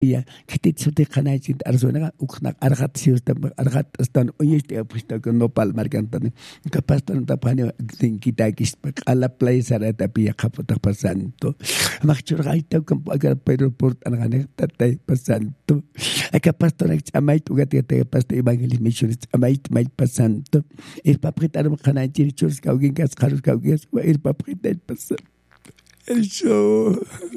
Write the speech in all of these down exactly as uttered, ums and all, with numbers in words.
ya kititsuti qanaychit arsunaqa uqnaq arqatisiusta arqatastan uyishti apusta con nopal marcantan capastan tapani tinkitakispa ala play sarata pia kapota pasanto machurgaita con agar pero por anganeta tai pasanto acapastan amait ugatete pasta evangelismo missiones amait mai pasanto el papritar qanaychit churs kaugin kas qarus kaugias el papritar pasanto eso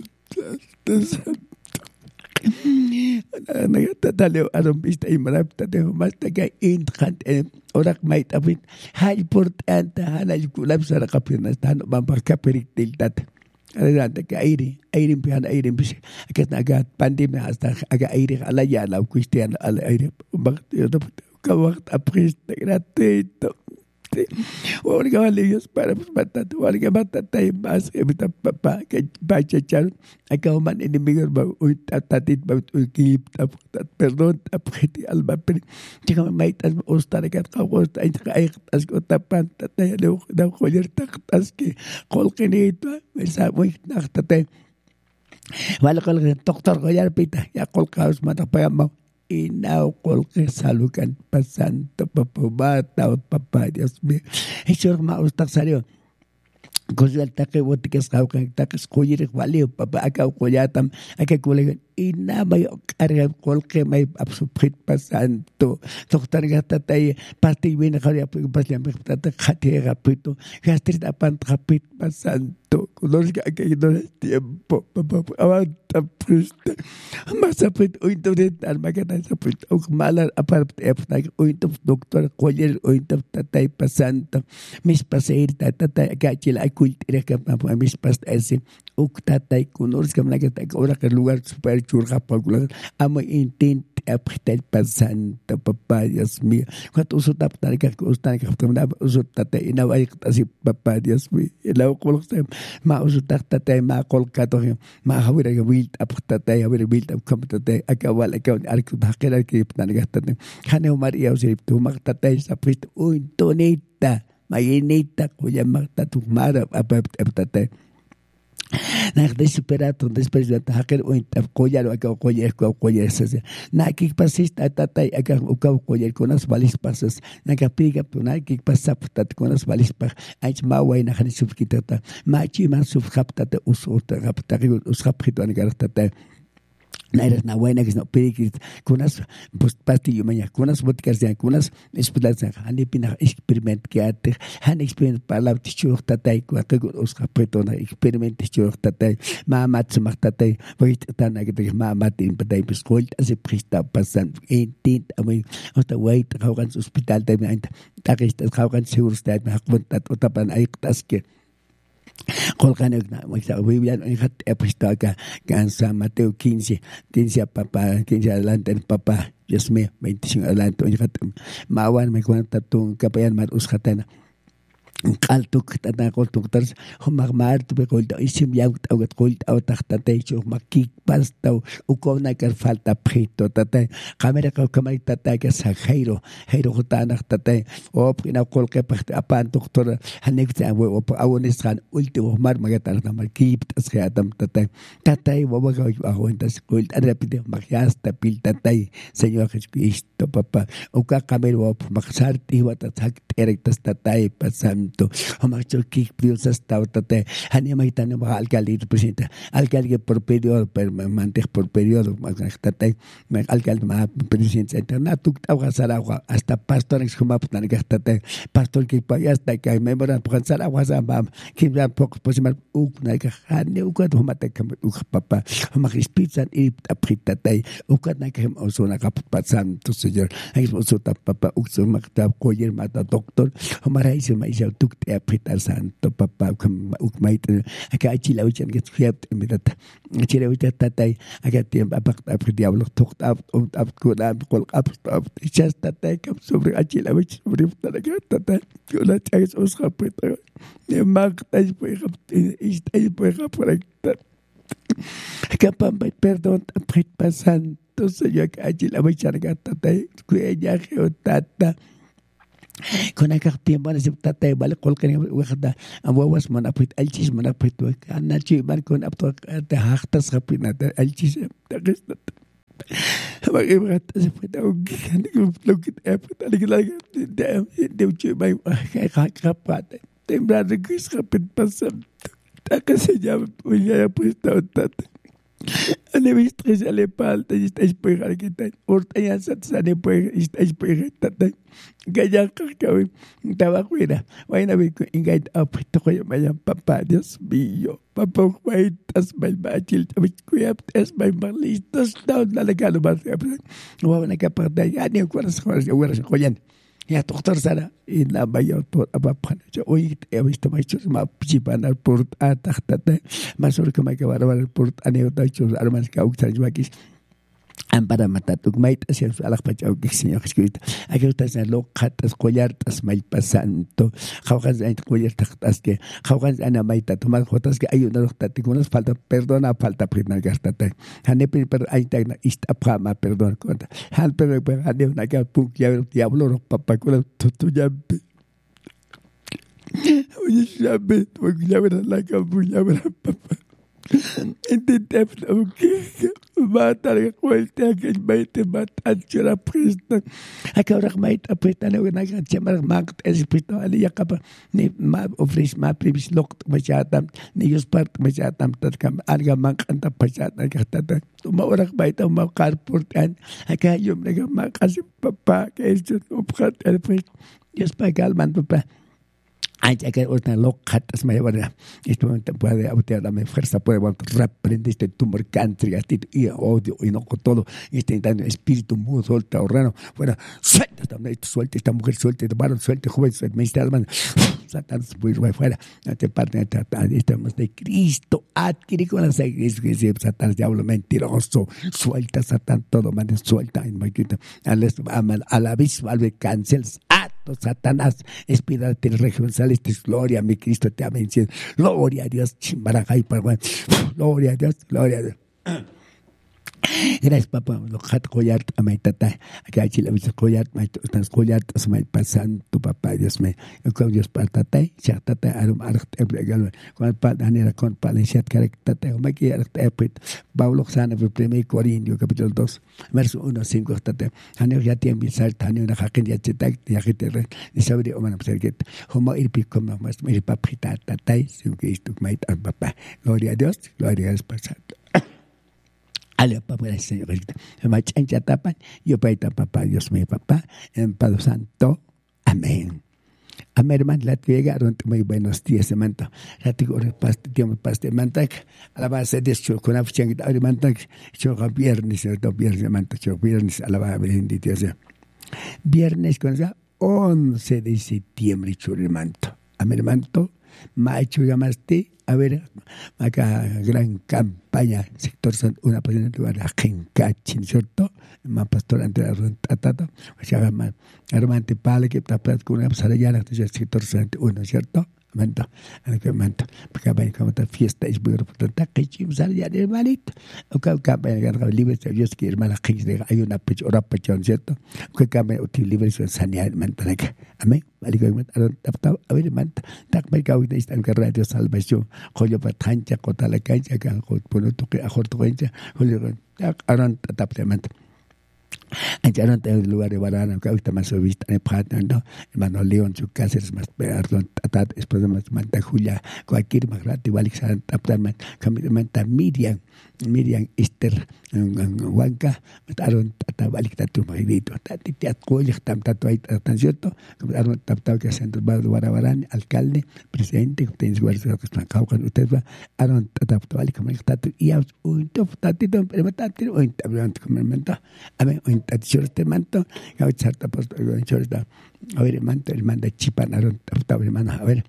Nagatalo arombista imarapta de masta que intrant orak mait abit ha importante halal kulab sara kapirna stan bambar kapirik tiltat adelante que aire aire pian aire bis que nagat pandemia hasta aga aire ala ya la cristian al aire bakti do kawakt aprist gratuito Orga valillos para batata, orga batata y más que mi papá que va a echar a cada man enemigo va un tatatit va un kip perdón apretí alba pero chica maitas ostar que cagosta hay hay as que tapan tata le da joyer tas que colquenito me sabe muy tata vale con el doctor joyer pita ya colcaos mata para Inau kolke salukan pasanto papabata papá Dios mío eso ma ustak sario cosa take botikas kaukan takas koyir valio papá acá koyatam acá kolegan ina may carga kolke may absuprit pasanto doctor gata tay parte bien kaya pasya tata khatera pito gastrit apan rapit pasanto color que hay no tiempo papá aguanta presta más apret ointoret almagana apret ok malar apart efnak ointof doctor koyer ointof tatay pasanto mis paseir tatay gachil ay kultira ka mis past ese ok tatay kunors kamna ka ora ka lugar super churga pagular amo intent apretar pasanto papá Dios mío cuando uso taptar ka ustan ka tamna uso tatay ina ay así papá Dios mío la kolse ma uso tatay ma kolkato ma hawira ka wilt aptatay hawira wilt aptatay akawal akaw arku hakela ki ptanagatan kane maria usip tu magtatay sa prit un tonita mayinita kuya magtatumara aptatay Nagde superato después de hacker o collar o acá collar o collar se na que pasista tatay acá o acá collar con las balis pasas na que piga na que pasa tat con las balis pa ach ma way na khani subkitata ma chi ma subkhaptata usurta rapta uskhapito an gartata na eres na buena que no pide con unas pues pastillo mañana con unas boticas de con unas esperanza han pina experiment que ate han experiment para la tichur tatay ko que os kapetona experiment tichur tatay ma mat macht tatay voy tan que te ma mat in patay pues gold ase prista pasan en tit amoi hasta wait raugan hospital de ein da ist raugan seguro sta ma kontat otapan ay taske Colgane muy bien en hat epistoca can San Mateo quince quince a papá quince adelante el papá Dios mío veinticinco adelante en hat mawan me cuenta tu capellán mar ushatana qaltuk tata qaltuk tars homar mar tu beqolt isim yaut au qolt au taqtatay chu makik pastaw ukona kar falta prito tata kamera ka kamay tata ka sa khairo khairo khutana tata op ina qol que apan doctor hanek ta o awonis kan ultimo mar magatar na makip tas khatam tata tata baba ka aguantas qolt arapide magyasta pil tata señor Jesucristo papá uka kamero op maksar tiwata tak erectas tata pasam to hamacho ki priosas tautate hani maitane ba alcalde presidente alcalde por periodo permanente por periodo magtate alcalde ma presidente internato tawasara hasta pastor ex como tan gastate pastor que pa hasta que memora pasar agua samba que ya poco posible ukna que hani ukat homate uk papa hamagis pizza y apritate ukat na que osona kapatsan to señor hay osota papa ukso magta koyer mata doctor hamara ise ma ise tuk te apritar santo papá uk mait acá chila uchan que fiat mirat chila uchan tatay acá tiempo apak aprit diablo tokt ab und ab kuda kol ab ab ichas tatay kam sobre chila uch sobre tatay tatay kula chais os rapet ne mag tay pues is tay pues rapet acá pamba perdón aprit pasanto señor chila uchan tatay kuya geotata con aquel tiempo en ese tata de vale cualquier cosa aguas manapit alchis manapit ana chi mar con apto de hartas rapina alchis de Bagaimana se fue tahu kan lo que te apuesta le que de de uche mai capata temblar de que se repite pasando acá se llama pues ya puesta otate ane vistre ya le palta y está esperando que está orta ya se sale pues está esperando tata gaya cacabe estaba fuera vaina ve en gait apuesta que vaya papá Dios mío papá wait as my bachil cuidado es my listos down la legal más no van a capar de ya ni cuáles cosas yo voy a coyan ya doctor Sara y la vaya por papá yo hoy he visto más más chipan al port atachtate más sobre que me acabar al port anécdota chos armas que auxar yo aquí ampara matatuk mait hacia alak pachau que señor escrita aquí estás en lo catas collartas mal pasanto jaujas en collartas que jaujas en maita tomar jotas que hay una rotati con las falta perdona falta primar gastate hane per hay tagna ista prama perdón conta han pero hane una que punk ya diablo papá con tu ya oye ya ve tu ya verá la capulla verá papá intenté que matar a cualquiera que me te mata la presta acá ahora me te presta no una que se llama Mark es presta ali ya capa ni ma ofrece ma previous lock me chatam ni yo part me chatam tat kam alga man anta pachata que está ma ahora me te ma carportan acá yo me ma casi papá que es no prat el presta yo espagal man papá ay que otra locatas me llevará este momento puede autear dame fuerza puede reprender este tumor cáncer y odio y no con todo este espíritu mudo suelta horrano fuera suelta esta suelta esta mujer suelta este varón suelta joven suelta me está hermano Satán muy fuera te parte estamos de Cristo adquirir con las iglesia Satán diablo mentiroso suelta Satán todo man suelta en maquita a la abismo al cáncer Satanás, espírate el región celeste, gloria a mi Cristo, te ha vencido, gloria a Dios, chimbarajay, parguán, gloria a Dios, gloria a Dios. Gracias, papá. Lo hat collar a mi tata. Aquí hay chile, visto collar, my estás collar, as my pasanto, papá, Dios mío. Yo con Dios para tata, ya tata, arum archt, ebregal, con el padre, anera con padre, ya carek tata, o me quiere archt, epit, Pablo Sana, el primer Corintios, capítulo dos, verso uno, cinco, tata. Haneo ya tiene bisal, haneo na jaken ya chetak, ya jeterre, y sabe o man obserget. Homo ir pico, no más, ir papita, tata, sin que esto, my papá. Gloria a Dios, gloria a Dios, pasado. Ale papá el Señor, me chancha tapan, yo paita papá, Dios mío papá, en Padre Santo, amén. Amén, hermano, la llegaron muy buenos días, hermano. La tengo paste, tiempo paste, hermano, a la base de eso, con la ficha, hermano, yo viernes, yo viernes, hermano, yo viernes, a la base, bendito sea. Viernes, con esa, once de septiembre, hermano. Amén, hermano, macho llamaste. A ver, acá gran campaña, sector una persona de lugar a Gencachin, ¿cierto? Más pastor ante la rentata, o sea, hermano, pala que está con una pasada ya la sector uno, ¿cierto? Manta, manta, porque va a como esta fiesta es muy importante, que chimos al ya de malito, o que cambia el libre de Dios que hermana que hay una pecho ora pechón, ¿cierto? Que cambia util libre de sanear manta la que, amén. Vale que manta, a ver manta, tak me cago de esta radio salvación, joyo para tancha, cota la cancha, que algo por otro que a jorto cancha, joyo tak aran tap de manta. Ancharon el lugar de Barana, que ahorita más vista en Pratando, hermano León, su casa es más perdón, tatat, después de más manta Julia, cualquier más gratis, igual que se taptan, manta Miriam, Miriam Esther, Huanca, mataron tatabal que tatu magrito, tatiti atcoya, tam tatu ahí, tan cierto, mataron taptado que se han de Barabarán, alcalde, presidente, que tiene su guardia que están caucan, ustedes va, aron tataptabal, como el tatu, y a un top tatito, pero tatito, un tablón, como el menta, a ver, un tatito, este manto, a ver, charta, pues, a ver, el manto, el manda chipan, aron taptado, hermano, a ver.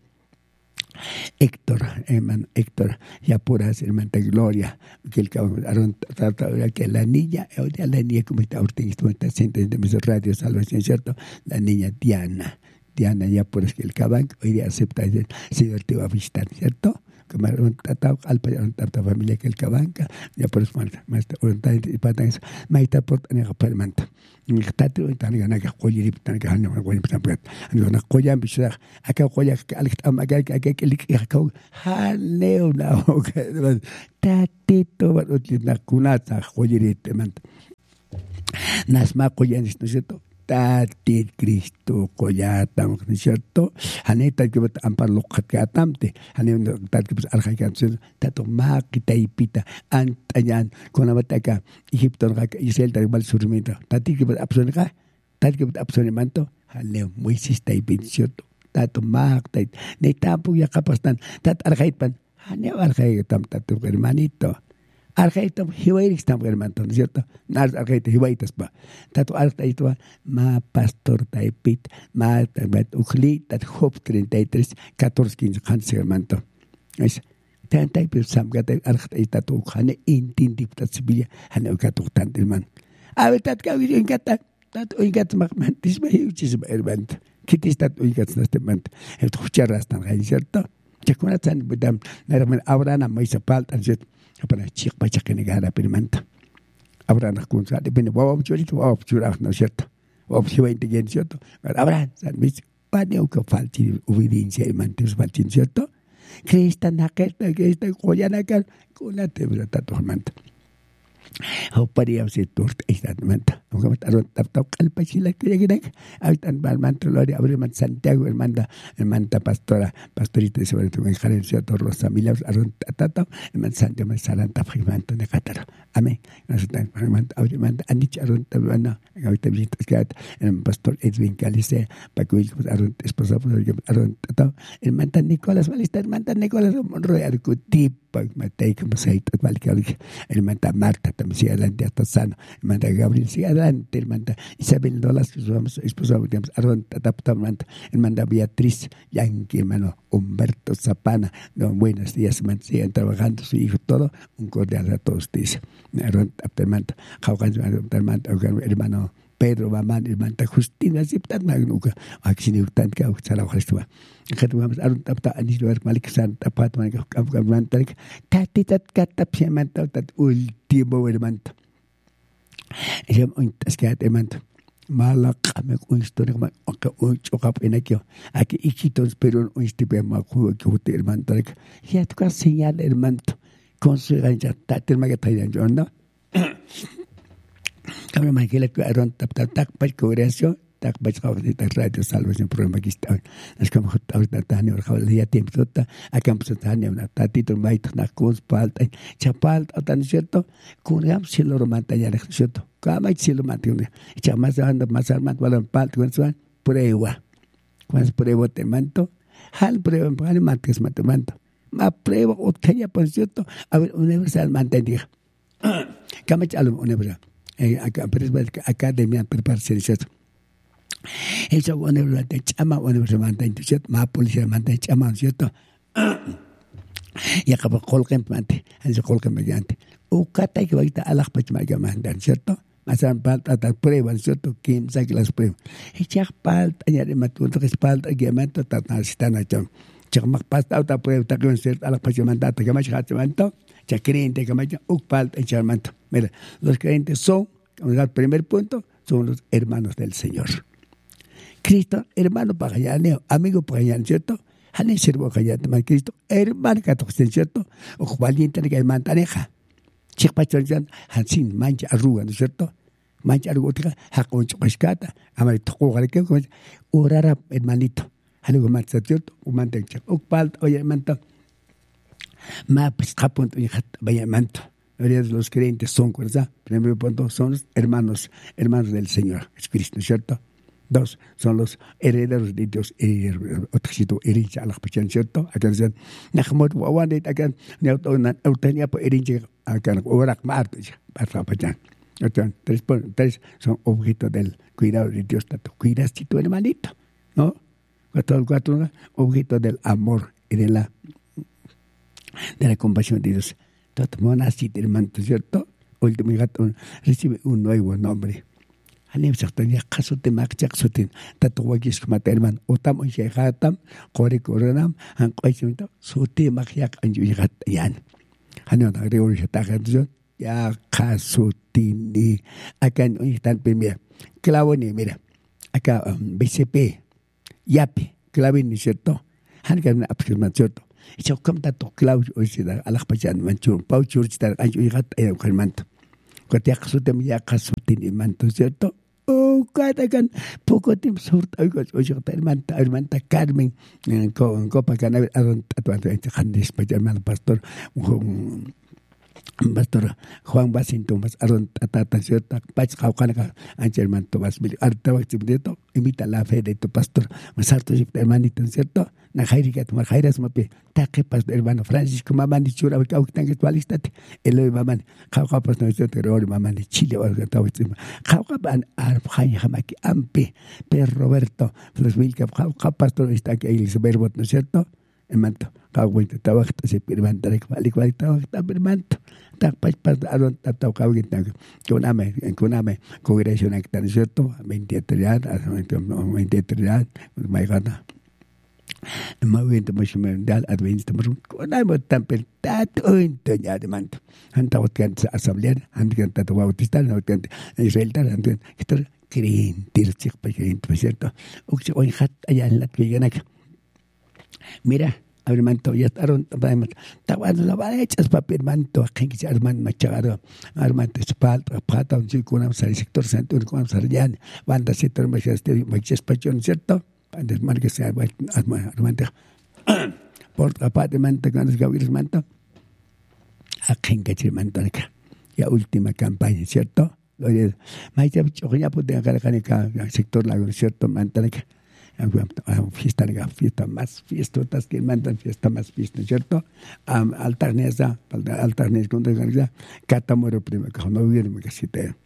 Héctor, hermano Héctor, ya puras, hermana Gloria, que el cabrón, que la niña, la niña como está ahorita en este momento, de mis radios, salvación, ¿cierto? La niña Diana, Diana, ya puras que el cabán, hoy día acepta, se divertió a visitar, ¿cierto? Como un tatao, alpa, un tatao familia que el cabanca, ya por eso, más, un tatao, y para eso, maita por tener permanta. Mi tatao, y tan gana que joyer, y tan gana, no voy a empezar, no joya, en bichar, acá joya, que al amagar, que que que que acá, haleo, na, tatito, una cunata, joyer, y te manta. Nasma coyanis, ¿no es cierto? Tati Cristo coyatam, ¿no es cierto? Haneta que ampar lo catamte, haneta que pues arjaikan, tato maquitaipita, antayan, con la bataca, Egipto, Israel, tal surmita, tati que absonica, tati que absonimanto, haleo, Moisés taipin, ¿cierto? Tato maqutait, ne tampo ya capastan, tat arjaipan, haneo arjaitam, tato hermanito. Arjaitam hiwairis tam hermanto, ¿no es cierto? Nars arjaitam hiwaitas pa. Tato arjaitam ma pastor taipit, ma tabat ukli, tat hop treinta y tres, catorce, quince, quince hermanto. Es tan taipit samgata arjaitam tato ukhane intindip tat sibilla, hane ukato tant herman. A ver, tat kau yo ingata, tat uingat makman, tisba hiuchis hermanto. Kitis tat uingat nastemant. El tucharas tan gai, ¿cierto? Chakunatan budam, naraman abrana maisa paltan, ¿cierto? Para chic pacha que negara permanta. Habrá una cosa, depende, wow, chorito, wow, churach, ¿no es cierto? Wow, si va a integrar, ¿cierto? Habrá, ¿sabes? Paneo que falta obediencia y mantener falta, ¿cierto? Cristo naqueta, Cristo joyana cal, con la tebra tatormanta. O paría se tort esta manta. Aunque me taron taptao calpa si la que llegue. Habitan balmanto lo haría abrir man Santiago, el manda, el manta pastora, pastorita de sobre tu en cierto Rosa Milaus, arron tatata, el man Santiago me saranta frimanto de catara. Amén. Nosotros manta, abrir manta, anich arron tabana, ahorita visitas que el pastor Edwin Calice, para que arron esposa, arron tatao, el manta Nicolás, valista, el manta Nicolás, Monroy, arcutipa, matei, como se ha ido, el manta Marta, sigue adelante hasta sano, el manda Gabriel sigue adelante, el manda Isabel Dolas, que su esposa, el manda Beatriz Yanqui, hermano Humberto Zapana, no, buenos días, man, siguen trabajando, su hijo, todo, un cordial a todos, dice, el hermano Pedro Mamán, el manta Justina, así tan magnuca, aquí ni tan que usara Jesús. Que tu vamos a un tapta anillo ver malik san tapat man ka ka manta tatitat katap manta tat último el manta. Jem un taskat el manta. Malak me un historia ma ka un chokap enakio. Aquí ikitos pero un stipe ma ku ku el manta. Ya tu ka señal el manta. Con su ganja tatel ma ka taydan jo no. Kami ma que le aron tap tap tak pa coración. Tak baca de radio salvación programa que está es como ahorita tani ahora ya tiempo está acá empezó tani una tatito mai na cos palta chapal tan cierto con am cielo romanta ya cierto cama cielo mantune ya más anda más armado para palta con su prueba cuando prueba te manto hal prueba para mantes manto ma prueba o talla por cierto a ver universal mantendía cama chalo universal acá pero academia prepararse cierto. Eso bueno de chama bueno se manda ¿cierto? Más policía manda chama ¿cierto? Y acaba colguen mante, ese colguen mediante. O cata que va a la pachma que mandan ¿cierto? Más an palta tal prueba ¿cierto? Kim saque las pruebas. Y ya palta ya de matunto que palta que manda tata están allá. Ya más pasta otra prueba ta que cierto a la pachma manda que más hat manda. Ya creyente que más o palta en charmanto. Mira, los creyentes son, vamos al primer punto, son los hermanos del Señor. Cristo, hermano para allá, amigo para allá, ¿cierto? Hane sirvo para allá, Cristo, hermano que toquen, ¿cierto? O valiente que mantaneja. Chic pachorjan, hansin, mancha arruga, ¿no es cierto? Mancha arruga, hakon chupascata, amar toco garque, orara, hermanito. Hane go mancha, ¿cierto? O mantencha, o palta, oye, manta. Ma, pues, japón, vaya manto. Los creyentes son, ¿verdad? Primer punto, son los hermanos, hermanos del Señor, es Cristo, ¿cierto? Dos, son los herederos de Dios, otro herencia a la pasión, ¿cierto? Acá dicen, Nahmod, Wawanit, acá, Neutania, por herencia, acá, Orak, Marta, para la pasión. Tres, tres son objeto del cuidado de Dios, tanto cuidas si tu hermanito, ¿no? Cuatro, cuatro, objeto del amor y de la, de la compasión de Dios. Tanto monasí, hermano, ¿cierto? Último gato recibe un nuevo nombre. Anem saktan caso te makchak sutin tatuwagis materman utam un shehatam kore koranam an qaisumta suti makyak anju yagat yan hanon agrego shatagan ya kasutini akan un tan premier clavo ni mira acá B C P yapi clave ni cierto han kan absurd cierto y yo como tanto clavo o sea a la pajan manchur pauchur estar anju yagat ayo kalmanto Cuatiac sutem ya casutin y manto, ¿cierto? Oh, cada can poco tiempo surta, oigo, oigo, hermanta, hermanta Carmen, con copa canal, aron, atuando, este Handes, hermano pastor, un pastor Juan Basinto, mas aron, atata, ¿cierto? Pach, jaucanaca, ancha hermano, vas, artaba, ¿cierto? Imita la fe de tu pastor, mas harto, hermanito, ¿cierto? Najairica, tu majairas, mape, taque, pastor, hermano Francisco, mamá, ni chura, cauquitán, que tualistate, el hoy mamá, jauca, pues no es de terror, mamá, de Chile, o de todo, jauca, van, arjaya, jamaki, ampe, per Roberto, los Wilca, jauca, pastor, está que el verbot, ¿no es cierto? El manto, jauca, trabaja, se permanta, igual, igual, trabaja, permanto, tapach, pastor, aron, tatao, cauquitán, con ame, con ame, congregación, ¿no es cierto? veintiocho años, veintiocho años, me gana. El movimiento mundial adventista con algo tan pertato entoñado de manto. Anta otro asamblea, anta otro bautista, anta Israel, anta otro creen, tirchik, por cierto. Uxi hoy hat allá en la que llegan acá. Mira, a ver, manto, ya estaron, estaban las varechas, papel, manto, aquí que se arman machagado, arman espalda, pata, un chico, una sector santo, una sarjan, banda, sector, machas, pachón, ¿cierto? Antes marca se armante por aparte manta con los gaviris manto a quien que manto acá ya última campaña, ¿cierto? Oye, más ya ya puede acá acá sector lago, ¿cierto? Manta acá fiesta acá fiesta más fiestas que mandan fiesta más fiesta, ¿cierto? Alterneza alterneza con organiza catamoro primero no viene que si te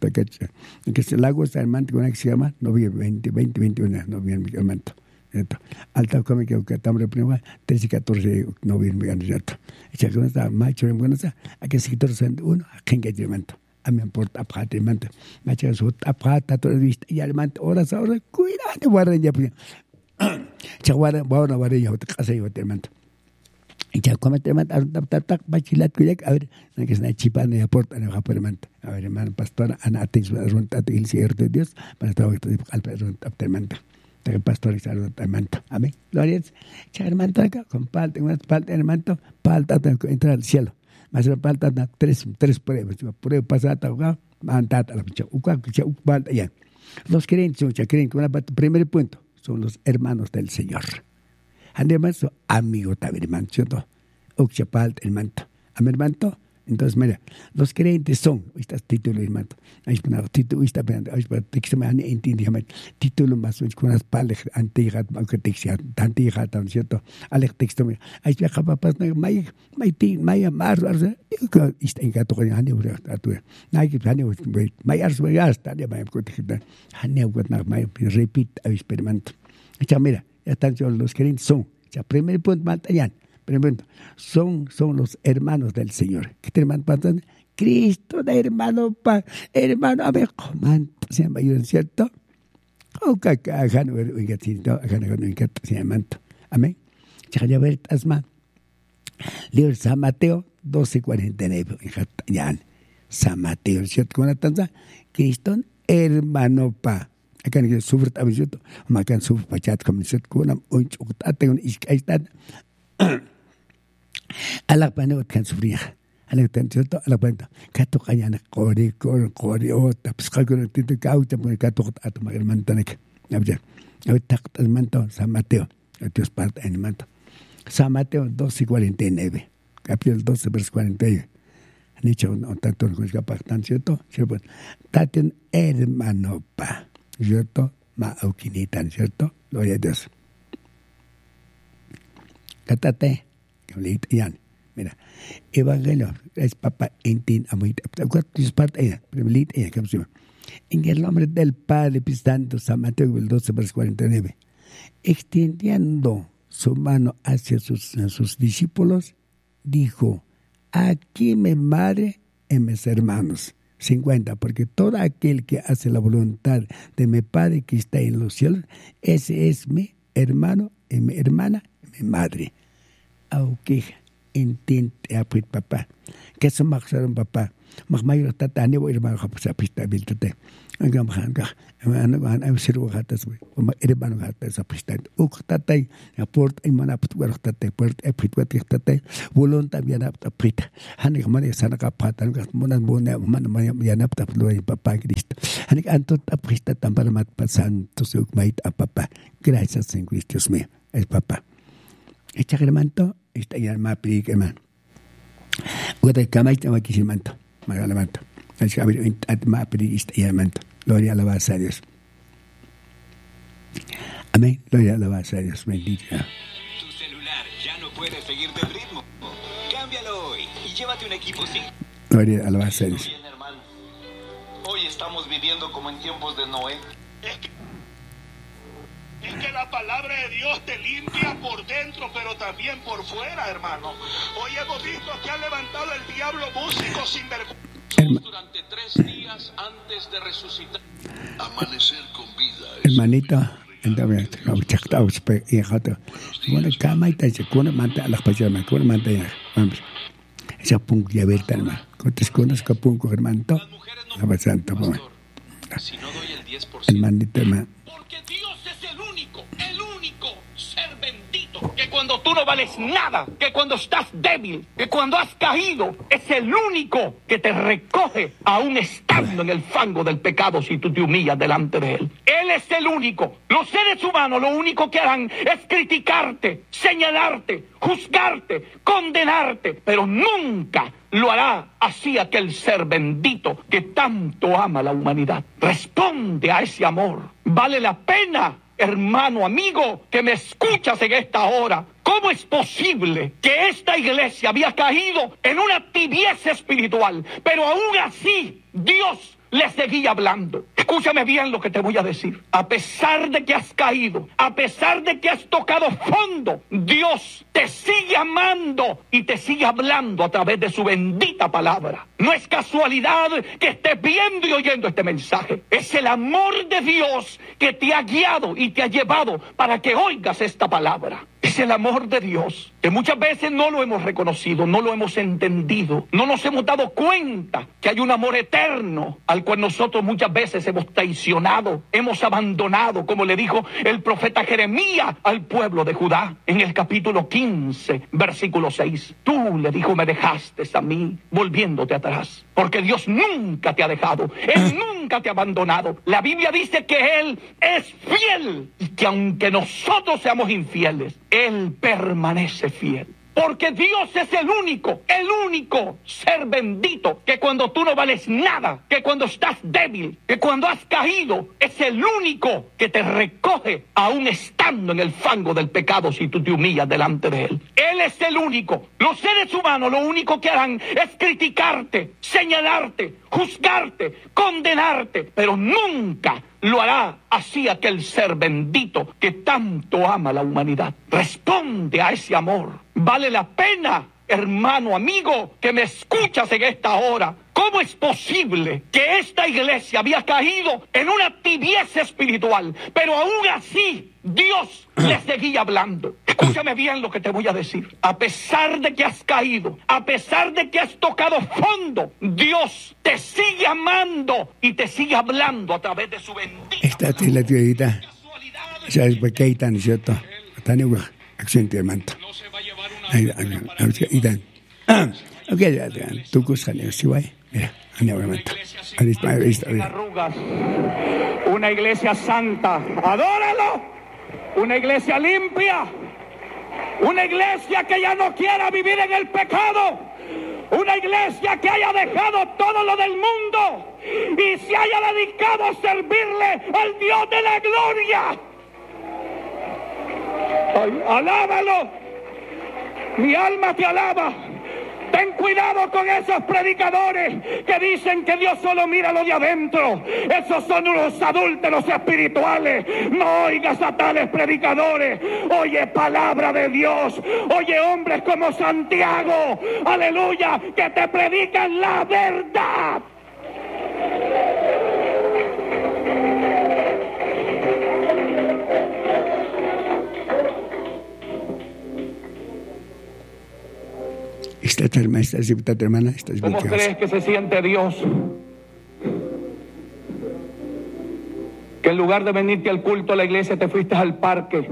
que se lago está el manto que se llama noviembre veinte, veinte, veintiuno noviembre el manto alta como que catambre primero trece y catorce de noviembre ¿cierto? Echa con esta macho en buenos a que sector uno a quien que el manto a mí me importa aparte el manto macho su aparte todo vista y el manto horas ahora cuidado guarda ya pues chaguara bueno guarda ya te casa yo te manto y ya como te manda tak tak tak bachilat kuyak a ver que es una chipa de aporta en el apartamento a ver hermano pastor ana atis runta el cierto de Dios para todo esto al apartamento el pastor y apartamento amén gloria cha hermano acá con palta una palta hermano palta entrar al cielo más la palta tres tres pruebas prueba pasada acá mandata la picha uca picha palta ya los creyentes ya creen que una primer punto son los hermanos del Señor. Además, amigo también, hermano, ¿cierto? Oxapalt, el manto. A mi hermano, entonces, mira, los creyentes son, este título, hermano. Ahí está, título, ahí está, ahí está, texto, me han entendido, título más, con las palas, antiguas, aunque texto, antiguas, ¿cierto? Al texto, ahí está, papás, may, may, tin, may, mar, está en gato, con han euro, atu, nay, que han euro, may, ars, may, ars, tania, may, han euro, may, repite, experimento. Echa, mira, ya están los creyentes son, ya, primer punto, Maltayan. Primero, son, son los hermanos del Señor. ¿Qué te hermano? Cristo, de hermano, pa, hermano, a ver, ¿cómo se llama? ¿Cierto? O que acá no es un gatito, acá no es un gatito, se llama. Amén. Ya ver, asma. Leo San Mateo doce cuarenta y nueve. Ya, San Mateo, ¿cierto? Con la tanza, Cristo, hermano, pa. Acá no es sufrir, a ver, ¿cierto? Acá sufrir, pachat, como ¿cierto? Con un chocolate, un iscaistad. Ala pana ot kan sufrir ala tan cierto ala pana kato kanya na kore kore kore o taps kagro tito kauta mo kato at magerman tanek abja abja tak manto San Mateo Dios parte en manto San Mateo doce cuarenta y nueve capítulo doce verso cuarenta y nueve nicho on tanto con capaz tan cierto cierto taten hermano pa cierto ma aukinitan cierto gloria a Dios katate yan. Mira, Evangelio es Papa Intin Amuit. ¿Cuántos parte ella? Primerit ella, ¿qué se llama? En el nombre del Padre Santo, San Mateo doce, verso cuarenta y nueve, extendiendo su mano hacia sus, sus discípulos, dijo: aquí me madre en mis hermanos. cincuenta, porque todo aquel que hace la voluntad de mi Padre que está en los cielos, ese es mi hermano, y mi hermana, y mi madre. Aunque intente apurar papá, que se marcharon papá, magmayo tatani wo irmano kapsa pista biltate angam hanga ano gan am siru hatas we o irmano hatas pista uk tatay port ay manaput war tatay port epit wat tatay volunta bianap tapita hanik mani sana kapatan gat munan muna man bianap taploy papa Cristo hanik antot apista tampar mat pasan tusuk mait apapa gracias en Cristo mío es papá este hermano está ya más priqueman Udah kamay tama kisimanto, magalamanto. Así que at maapirigista yamanto. Gloria alabanza a Dios. Amén. Gloria alabanza a Dios. Bendito. Tu celular ya no puede seguir del ritmo. Cámbialo hoy y llévate un equipo sin. Gloria alabanza a Dios. Bien, hermano. Hoy estamos viviendo como en tiempos de Noé. Es que, es que la palabra de Dios te limpia por dentro, pero también por fuera, hermano. Hoy hemos visto que ha levantado el diablo músicos sin vergüenza. Durante tres días antes de resucitar. Amanecer con vida. Hermanito, entonces, no chactao, y jato. Bueno, cama y tal, se cuna manta a las payamas, cuna manta ya. Vamos. Esa punk ya verta, hermano. Cuántas cunas que punco, hermanito. Abasanta, bueno. Si no doy el diez por ciento. Hermanito, hermano. Porque Dios es el único, el único ser bendito. Que cuando tú no vales nada, que cuando estás débil, que cuando has caído, es el único que te recoge aún estando en el fango del pecado si tú te humillas delante de Él. Él es el único. Los seres humanos lo único que harán es criticarte, señalarte, juzgarte, condenarte, pero nunca lo hará así aquel ser bendito que tanto ama a la humanidad. Responde a ese amor. Vale la pena, hermano, amigo, que me escuchas en esta hora. ¿Cómo es posible que esta iglesia había caído en una tibieza espiritual, pero aún así Dios le seguía hablando? Escúchame bien lo que te voy a decir. A pesar de que has caído, a pesar de que has tocado fondo, Dios te sigue amando y te sigue hablando a través de su bendita palabra. No es casualidad que estés viendo y oyendo este mensaje. Es el amor de Dios que te ha guiado y te ha llevado para que oigas esta palabra. Es el amor de Dios, que muchas veces no lo hemos reconocido, no lo hemos entendido, no nos hemos dado cuenta que hay un amor eterno al cual nosotros muchas veces hemos traicionado, hemos abandonado, como le dijo el profeta Jeremías al pueblo de Judá en el capítulo quince, versículo seis. Tú, le dijo, me dejaste a mí, volviéndote atrás, porque Dios nunca te ha dejado, Él nunca te ha abandonado. La Biblia dice que Él es fiel y que aunque nosotros seamos infieles, Él permanece fiel. Porque Dios es el único, el único ser bendito, que cuando tú no vales nada, que cuando estás débil, que cuando has caído, es el único que te recoge aún estando en el fango del pecado si tú te humillas delante de Él. Él es el único. Los seres humanos lo único que harán es criticarte, señalarte, juzgarte, condenarte, pero nunca lo hará así aquel ser bendito que tanto ama a la humanidad. Responde a ese amor. Vale la pena, hermano, amigo, que me escuchas en esta hora. ¿Cómo es posible que esta iglesia había caído en una tibieza espiritual, pero aún así Dios le seguía hablando? Escúchame bien lo que te voy a decir. A pesar de que has caído, a pesar de que has tocado fondo, Dios te sigue amando y te sigue hablando a través de su bendita. Esta es la teoría. Ya es porque hay tan cierto. Tan igual. Acción de manto. Ahí, ahí, ahí, ahí. Ah, ok, ya, ya. Tú cusas, ¿sí, güey? Mira, ahí va, manto. Ahí está, ahí está. Arrugas. Una iglesia santa. Adóralo. Una iglesia limpia. Una iglesia que ya no quiera vivir en el pecado. Una iglesia que haya dejado todo lo del mundo y se haya dedicado a servirle al Dios de la gloria. Ay, alábalo. Mi alma te alaba. Ten cuidado con esos predicadores que dicen que Dios solo mira lo de adentro. Esos son unos adúlteros espirituales. No oigas a tales predicadores. Oye palabra de Dios. Oye hombres como Santiago. Aleluya, que te predican la verdad. Esta Tatar maestra, si tatar hermana, estás bien. ¿Cómo crees que se siente Dios? Que en lugar de venirte al culto a la iglesia te fuiste al parque.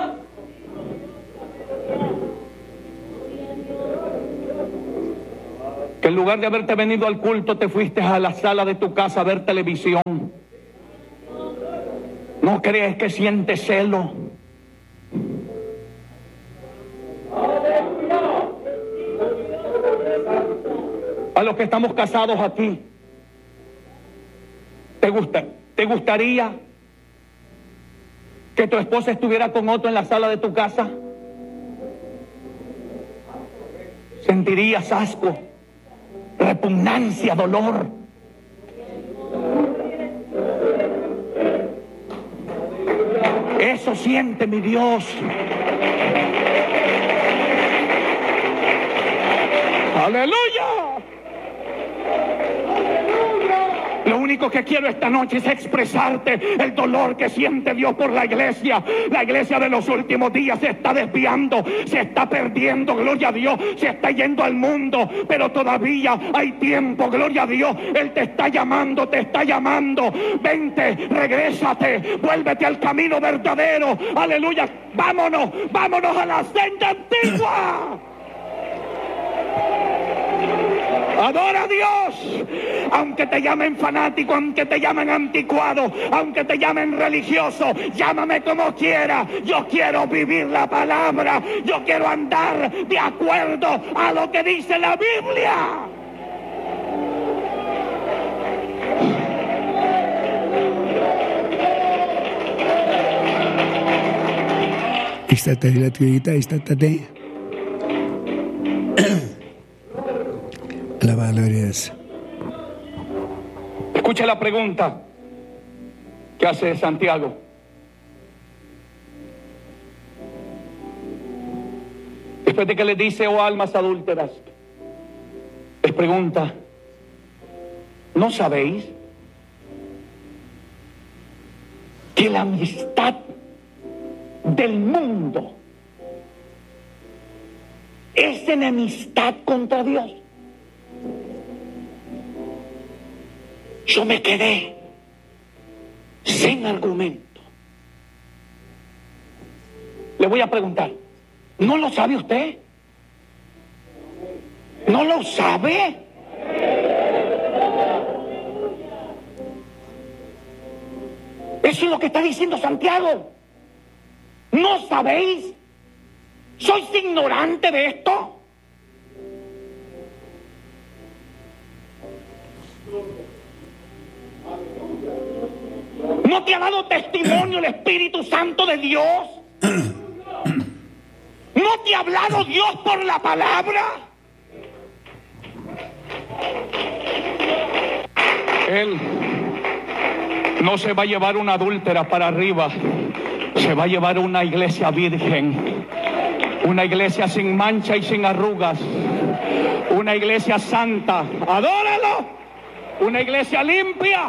Que en lugar de haberte venido al culto te fuiste a la sala de tu casa a ver televisión. ¿No crees que sientes celo? A los que estamos casados aquí, ¿te gusta, te gustaría que tu esposa estuviera con otro en la sala de tu casa? ¿Sentirías asco, repugnancia, dolor? Eso siente mi Dios. ¡Aleluya! Lo único que quiero esta noche es expresarte el dolor que siente Dios por la iglesia. La iglesia de los últimos días se está desviando, se está perdiendo, gloria a Dios, se está yendo al mundo, pero todavía hay tiempo, gloria a Dios. Él te está llamando, te está llamando. Vente, regrésate, vuélvete al camino verdadero. Aleluya, vámonos, vámonos a la senda antigua. Adora a Dios, aunque te llamen fanático, aunque te llamen anticuado, aunque te llamen religioso, llámame como quiera. Yo quiero vivir la palabra, yo quiero andar de acuerdo a lo que dice la Biblia. Esta tarde la tuita, esta tarde. La gloria es. Escucha la pregunta que hace Santiago. Después de que le dice, oh almas adúlteras, les pregunta, ¿no sabéis que la amistad del mundo es enemistad contra Dios? Yo me quedé sin argumento. Le voy a preguntar, ¿no lo sabe usted? ¿No lo sabe? Eso es lo que está diciendo Santiago. ¿No sabéis? ¿Sois ignorante de esto? ¿No te ha dado testimonio el Espíritu Santo de Dios? ¿No te ha hablado Dios por la palabra? Él no se va a llevar una adúltera para arriba, se va a llevar una iglesia virgen, una iglesia sin mancha y sin arrugas, una iglesia santa. ¡Adóralo! Una iglesia limpia.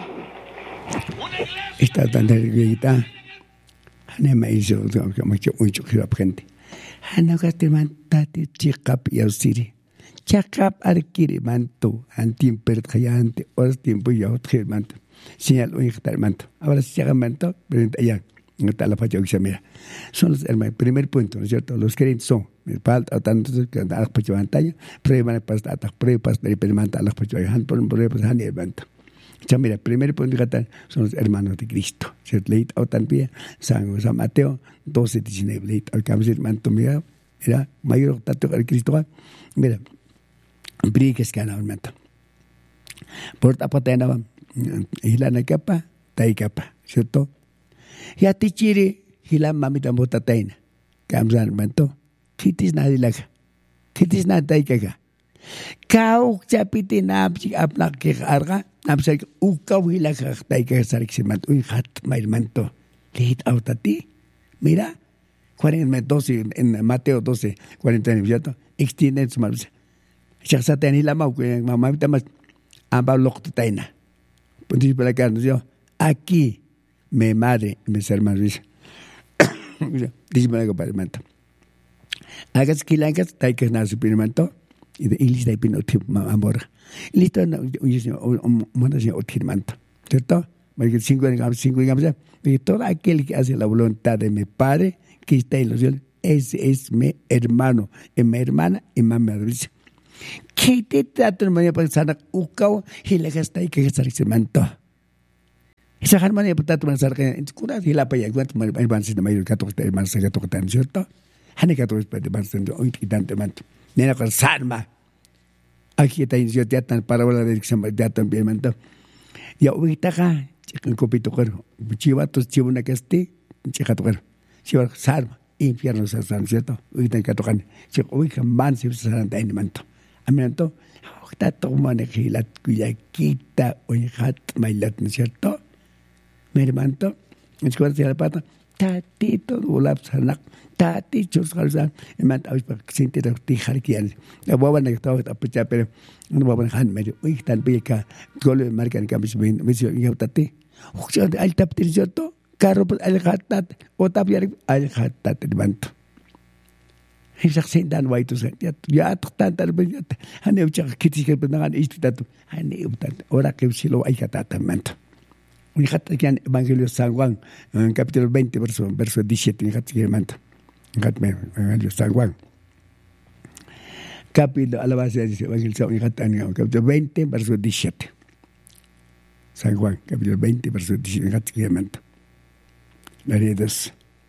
Esta tanta viejita, Hana me hizo mucho mucho gente. Hana gasteman tati chikap yausiri, chakap arkiri manto, antim pertjayante, os tiempo yaut manto. Señal un hectar manto. Ahora si llega manto, presenta allá. No está la facha que mira. Son los el primer punto, ¿no es cierto? Los creyentes son, me falta tanto que a la facha pantalla, prueba para estar, prueba para experimentar la facha, han por un prueba para han manto. Ya mira, primer punto que son los hermanos de Cristo. ¿Cierto? Leit autan pie, San San Mateo doce diecinueve, leit al cabo del manto mira, mira, mayor tanto al Cristo, mira, briques que han aumentado. Por tapatena, hilana capa, tai capa, ¿cierto? Ya te chiri, hilam mamita motataina, camsan manto, kitis nadilaga, kitis nadaikaga. Kau capiti napsi aplak ke arga, napsi ukau hilaga taika sariximant, un hat mailmanto, leit autati, mira, cuarenta doce en Mateo doce, cuarenta y nueve, ¿cierto? Extienden su marcha. Chasatan hilamau, mamita más, amba loktaina. Puntis para acá, yo, aquí, mi madre, mis hermanos, dice para el manto. Hagas quilancas, taikas na su primanto, y de ilista y pino tip amor. Listo, no, un montón de otirmanto, ¿cierto? Porque cinco años, cinco años, porque todo aquel que hace la voluntad de mi Padre que está en los cielos, ese es mi hermano, es mi hermana y mi madre. ¿Qué te trata de manera para sanar ucao y le gasta y que estar se manto? Esa harmonía para tratar de sanar en cura y la paya cuánto me van a ser mayor que todos más que todos tan cierto. Hane que todos para más hoy y tanto manto. Nena con sarma. Aquí está en ciudad tan parábola de que ya también manto. Ya ahorita acá chican copito cuero. Chivatos chivuna que esté chica cuero. Chiva sarma infierno se san cierto. Ahorita que tocan. Chica ahorita man se sanan en manto. Amianto, ahorita toma ne gilat cuya quita oye hat mailat, ¿no es cierto? Mi hermano, es que la pata, tatito volap sanak, tatito salsan, hermano, hoy para sentir a ti jarquian. La boba ne estaba a pecha, pero no boba han medio. Uy, tan pica, gol marcan que me suben, me suben y autate. Ojo, al tap del cierto, carro al hatat, o tapiar al hatat, hermano. Esa sendan waitu sen ya ya tantar banyak ane ucap kritik penangan istitatu ane utat ora que silo ay katata manto un kata que Evangelio San Juan en capítulo veinte verso verso diecisiete kata que manto kata Evangelio San Juan capítulo a la base de Evangelio San Juan capítulo veinte verso diecisiete San Juan capítulo veinte verso diecisiete kata que manto la dos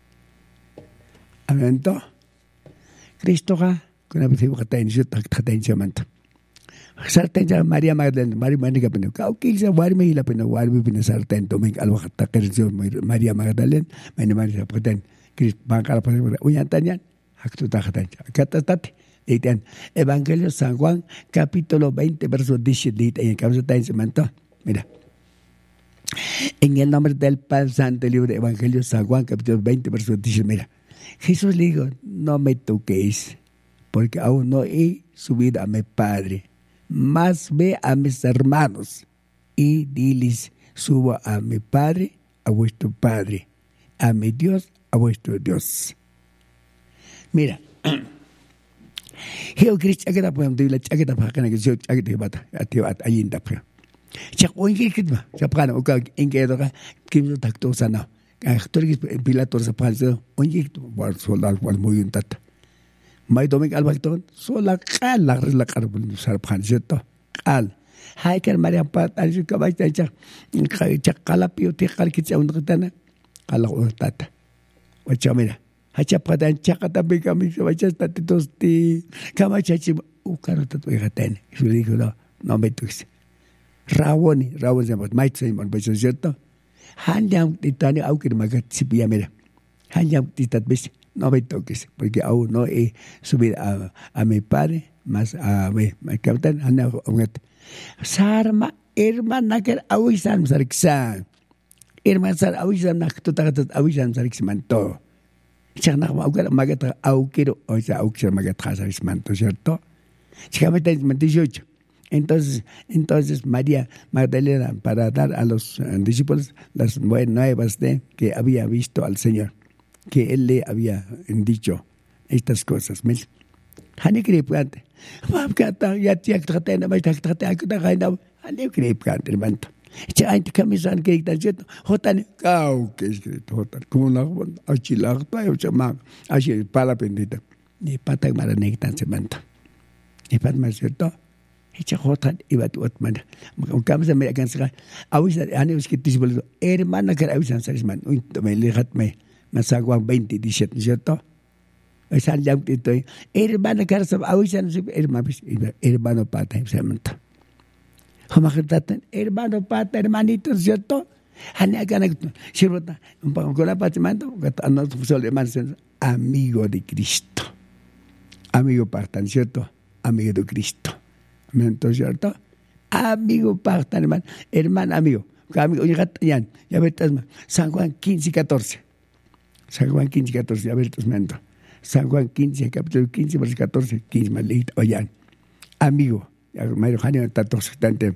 amento Cristo ga kuna bisi kata ini sudah kata ini manto. Sarten ja Maria Magdalena Maria Maria pino. Kau kilsa warme hila pino warme pino sarten doming alwa kata kerja Maria Magdalena mana Maria peten Cristo bangkala pano unyantanyan hak tu tak kata kata tati itu Evangelio San Juan capítulo veinte verso diecisiete en causa tan manto. Mira. En el nombre del Padre Santo, el libro de Evangelio San Juan capítulo veinte verso diecisiete. Mira. Jesús le dijo, no me toquéis, porque aún no he subido a mi Padre, mas ve a mis hermanos y diles, subo a mi Padre, a vuestro Padre, a mi Dios, a vuestro Dios. Mira, Heo Cristo, ¿qué te puedo decir? ¿Qué te puedo decir? ¿Qué te puedo decir? ¿Qué te puedo decir? ¿Qué te puedo decir? ¿Qué te puedo decir? ¿Qué te puedo decir? ¿Qué te puedo decir? ¿Qué te puedo decir? Actor Pilato se falso, oye, por soldar por muy un tata. Mai domingo al bacton, sola cal la la carbon sarpan jeto. Cal. Hai kan Maria pat al ka bai ta cha. Cha kala pio te kal ki cha un tana. Kala o tata. Wacha mira. Hacha padan cha kata be kami se wacha tata tosti. Kama cha chi u karo tatu gaten. Su digo no, no me tuis. Rawoni, rawon se mai sai mon be jeto. Hanjam titani au que magat sipia mira. Hanjam titat bis no me toques porque aún no he subido a, a mi Padre más a mi capitán hana unget. Sarma hermana que au isam sariksa. Hermana sar au isam nak tutagat au isam sarikmanto. Chana au que magat au quiero o sea au que magat sarikmanto, ¿cierto? Chicamente me dieciocho. Entonces, entonces María Magdalena, para dar a los uh, discípulos las nuevas de que había visto al Señor, que Él le había dicho estas cosas. ¿Ves? Hani creepante. Mamkata ya tiak tratena mai tak trate aku tak kaina. Hani creepante hermano. Ya antes camisan que tan cierto. Jotan kau que escrito jotan. Como la achilagta o chama. Achi para pendita. Ni patak maranek tan semanta. Ni pat más cierto. Echa jotan iba tu otmana. Kami sampai akan sekarang. Awis ane us kita sebelum hermana que awis ansar man. Untuk melihat me masagwang veinte diecisiete, ¿cierto? San jam itu hermana que awis ansar hermano hermano pata semanta. Homakatan hermano pata hermanito, ¿cierto? Ane akan aku sirota. Umpang kola patimando kata anak sole man amigo de Cristo. Amigo partan, ¿cierto? Amigo de Cristo. Entonces, ¿cierto? Amigo partan, hermano, hermano, amigo. Amigo, ya ves, San Juan quince y catorce. San Juan quince y catorce, ya ves, San Juan quince, capítulo quince, verso catorce, quince, más leído, oyan. Amigo, Mario Janio, tato, tante,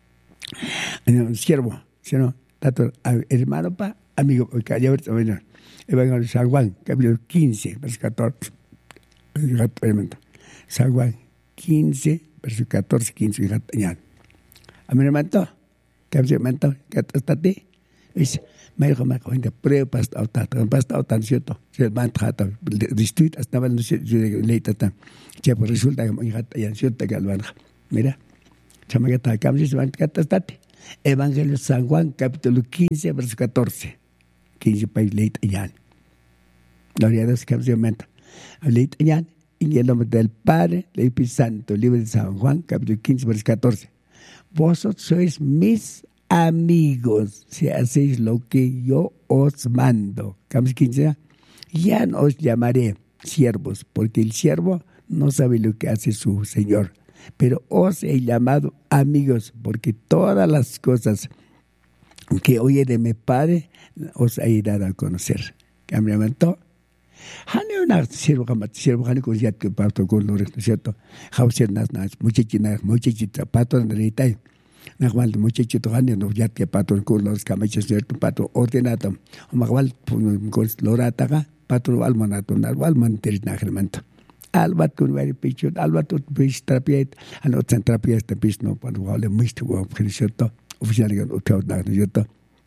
siervo, sino, tato, hermano, pa, amigo, ya ves, Evangelio San Juan, capítulo quince, verso catorce, San Juan quince, verso catorce, quince, ya. A mi hermano, que me hermano, que hasta ti, es, me dijo, me dijo, de prueba, pasta, pasta, pasta, tan cierto, se va a tratar, district, hasta no sé, yo le tata, che, pues resulta que me hija, ya cierto que al mira, chamaqueta, que me dice, que hasta ti, Evangelio San Juan, capítulo quince, verso catorce, quince, país, leit, ya. Gloria a Dios, que me hermano, leit, ya. En el nombre del Padre, del Espíritu Santo, libro de San Juan, capítulo quince, verso catorce. Vosotros sois mis amigos si hacéis lo que yo os mando. Capítulo quince. Ya no os llamaré siervos, porque el siervo no sabe lo que hace su Señor. Pero os he llamado amigos, porque todas las cosas que oye de mi Padre os he dado a conocer. ¿Qué me levantó? Hani una sirvo como sirvo hani con ya que pato con lo resto cierto. Hauser nas nas muchachina muchachita pato en realidad. Nahual muchachito hani no ya que pato con los camachos cierto pato ordenado. Mahual con lorata pato almanato narwal manter nagermanto. Albat con very pichu albat bis trapiet ano trapiet de bis no para wale misto go cierto. Oficialmente otro nada cierto.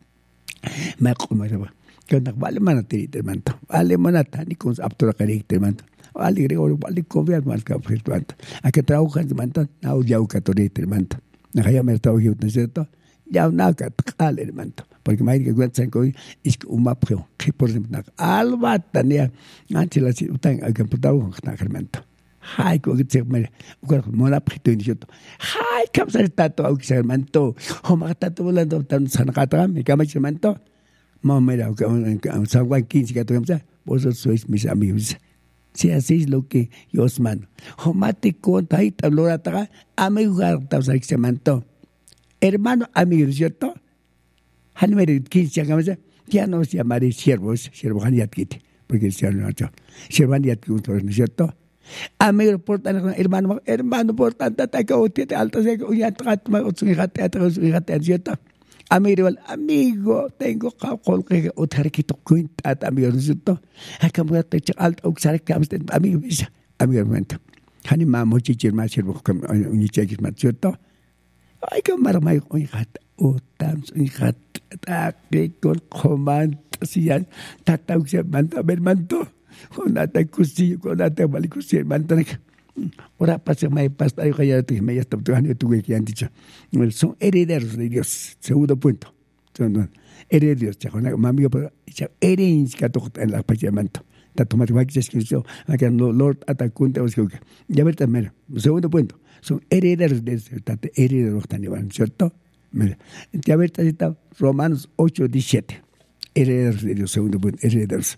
Me como que nak vale mana tiri termanto vale mana tani con aptura kari termanto vale grego vale confiar más que termanto a que trabajan termanto na yau katori termanto na haya mertao hiut no cierto ya na ka tal termanto porque mai que cuentan coi es que un mapro que por ejemplo alba tania antes la si utan a que putao na termanto hai ko que se me ko mona prito ni cierto hai kam sa tato au termanto ho ma tato volando tan sanakatra me kama termanto. Mamá, San Juan quince, vosotros sois mis amigos. Si hacéis lo que yo os mando. Jomate conta y tablorata, amigo, se mantó. Hermano, amigo, ¿cierto? Hanmer quince, ya no os llamaré siervos, siervo Haniatkite, porque el siervo no ha hecho. Siervo Haniatkite, ¿no es cierto? Amigo, por tanto, hermano, hermano, por tanto, ataca o tiene altas, ya trata, o su hija, teatro, su hija, ¿cierto? Amigo, amigo, tengo que otra que to cuenta, amigo, ¿no es cierto? Acá voy a tener alto, usar que amigo, amigo, momento. Hani mamá, chichir, más sirvo, un chichir, más cierto. Ay, que marmay, un hat, o tams, un hat, que con comando, si ya, tata, usar, manta, ver, manto, con ata, cusillo, con ata, valicusillo, mantaneca. Ahora pasa más pasta yo ya te me ya está tocando tu que han dicho son herederos de Dios. Segundo punto, son herederos de Dios. Mami pero herederos que toca en la parlamento ta tomar va que es que yo acá no Lord atacunte o que ya ver también. Segundo punto, son herederos de Dios, herederos tan igual, ¿cierto? Mira, ya ver está Romanos ocho diecisiete. Herederos de Dios, segundo punto, herederos.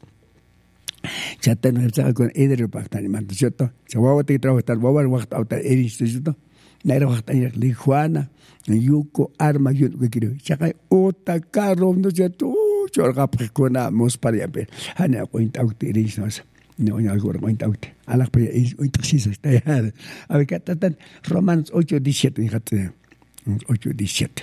Ya tenemos con Eder Bactaniman, ¿cierto? Se va a trabajar, va a trabajar, Eris, ¿cierto? Naira Bactaniman, Lijuana, Yuko, Arma, Yuko, que quiero. Ya hay otra carro, ¿no es cierto? Yo hago precona, mos para ya ver. Hana, cuenta usted, Eris, no sé. No, no, algo, cuenta usted. A la playa, es un taxista, está ya. A ver, ¿qué tal? Romanos ocho diecisiete, fíjate. ocho diecisiete.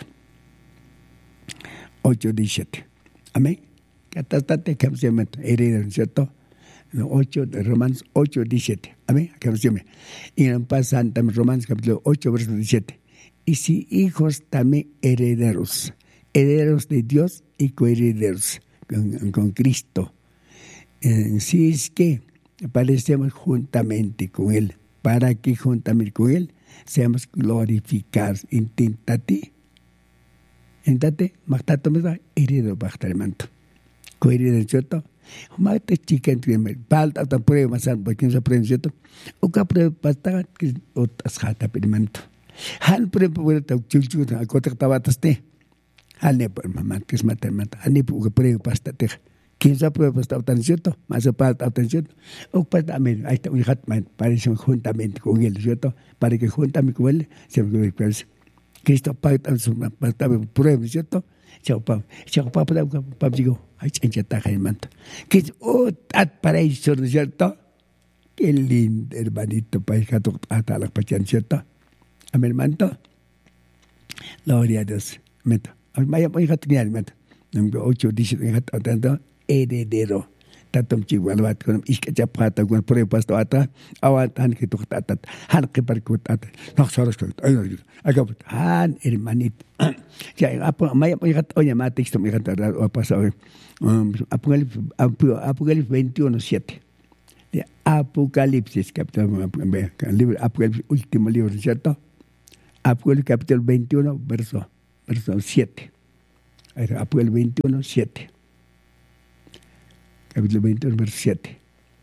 ocho diecisiete. Amén. ¿Qué tal? ¿Qué se llama? Heredero, ¿cierto? ocho, Romanos ocho, diecisiete. Amén. Y en paz santa, Romanos capítulo ocho, verso diecisiete. Y si hijos también herederos, herederos de Dios y coherederos con, con Cristo. Eh, si es que aparecemos juntamente con Él, para que juntamente con Él seamos glorificados. Inténtate, inténtate, matato me da heredero para manto. Coheredero, ¿cierto? Mate chicken trimer, palta tan prueba masan, porque no se aprende, ¿cierto? O que prueba pasta que otras jata pedimento. Han prueba vuelta chulchu, a cota tabataste. Han ne por mamá, que es matermata. Han ne por prueba pasta te. ¿Quién se prueba pasta tan cierto? Más palta tan cierto. O pasta amen, ahí está un hatman, parece juntamente con él, ¿cierto? Para que juntamente con él se me parece. Cristo pacta su pasta prueba, ¿cierto? Chao pap, chao pap, pap digo, ay chenchata manto. Que es otat para eso, ¿no es cierto? Qué lindo, hermanito, para el gato hasta la pachan, ¿cierto? Amén, manto. Gloria a Dios. Meta. Vaya, voy a tener, meta. Número ocho dice, tanto heredero. tatom chihuahuat con iscachapata con pruebas to ata awat han que tu tatat han que percut ata no soros que ay acá han hermanito ya apo maya gat oye mate esto me gat o pasado Apocalipsis Apocalipsis veintiuno siete de Apocalipsis capítulo libro Apocalipsis último libro, ¿cierto? Apocalipsis capítulo veintiuno verso verso siete. Apocalipsis veintiuno siete. Capítulo veintiuno verso siete.